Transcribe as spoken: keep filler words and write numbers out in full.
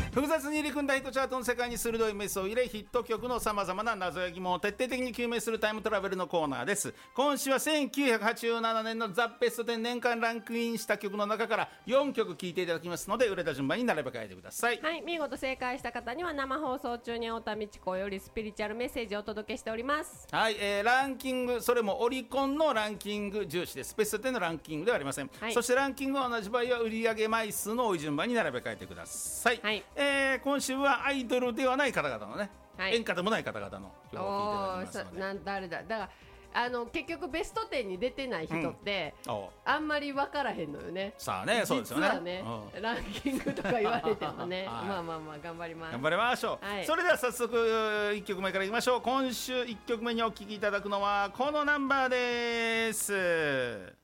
複雑に入り組んだヒットチャートの世界に鋭いメスを入れ、ヒット曲のさまざまな謎や疑問を徹底的に究明するタイムトラベルのコーナーです。今週はせんきゅうひゃくはちじゅうななねんのザ・ベストテン年間ランクインした曲の中からよんきょく聴いていただきますので、売れた順番に並べ替えてください。 はい、見事正解した方には生放送中に太田美智子よりスピリチュアルメッセージをお届けしております。 はい、えー、ランキング、それもオリコンのランキング重視です。ベストテンのランキングではありません、はい、そしてランキングは同じ場合は売上枚数の多い順番に並べ替えてください、はい、えー、今週はアイドルではない方々のね、はい、演歌でもない方々の曲を聴いていただきますので。 なん誰だだからあの結局ベストテンに出てない人って、うん、あんまり分からへんのよね。 さあね、そうですよね。 実はね、うん、ランキングとか言われてもね、はい、まあまあまあ頑張ります。 頑張りましょう、はい、それでは早速いっきょくめからいきましょう。今週いっきょくめにお聴きいただくのはこのナンバーです。